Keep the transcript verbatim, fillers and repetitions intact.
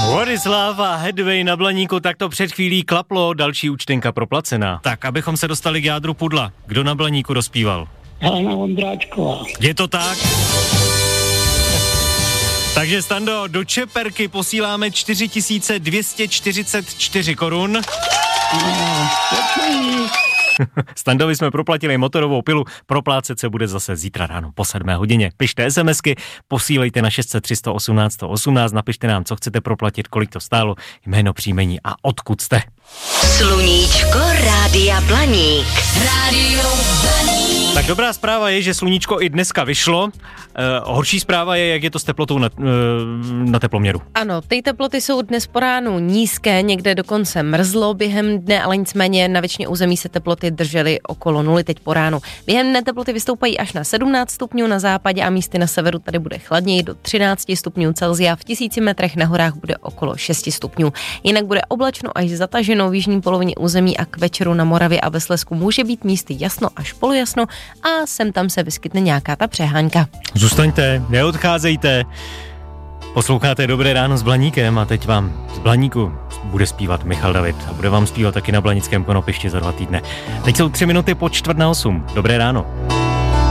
Wladislav a Hedvej na Blaníku, tak to před chvílí klaplo, další účtenka proplacená. Tak, abychom se dostali k jádru pudla. Kdo na Blaníku dospíval? Helena Vondráčková. Je to tak? Takže, Stando, do čeperky posíláme čtyři tisíce dvě stě čtyřicet čtyři korun. No, Standovi jsme proplatili motorovou pilu, proplácet se bude zase zítra ráno po sedmé hodině. Pište SMSky, posílejte na šest set tři sto osmnáct sto osmnáct, napište nám, co chcete proplatit, kolik to stálo, jméno, příjmení a odkud jste. Sluníčko Rádia Blaník. Rádio Blaník. Tak dobrá zpráva je, že sluníčko i dneska vyšlo. E, horší zpráva je, jak je to s teplotou na, e, na teploměru. Ano, ty teploty jsou dnes po ránu nízké, někde dokonce mrzlo během dne, ale nicméně na většině území se teploty držely okolo nuly teď po ránu. Během dne teploty vystoupají až na sedmnáct stupňů na západě a místy na severu tady bude chladněji do třináct stupňů Celsia, v tisíci metrech na horách bude okolo šest stupňů. Jinak bude oblačno až zataženo v jižní polovině území a k večeru na Moravě a ve Slezsku může být místy jasno až polojasno a sem tam se vyskytne nějaká ta přehánka. Zůstaňte, neodcházejte. Posloucháte Dobré ráno s Blaníkem a teď vám z Blaníku bude zpívat Michal David a bude vám zpívat taky na Blanickém konopišti za dva týdny. Teď jsou tři minuty po čtvrt na osm. Dobré ráno.